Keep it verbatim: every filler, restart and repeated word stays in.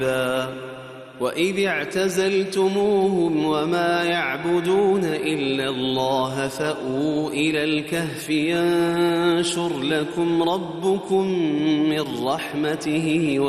وإذ اعتزلتموهم وما يعبدون إلا الله فأووا إلى الكهف ينشر لكم ربكم من رحمته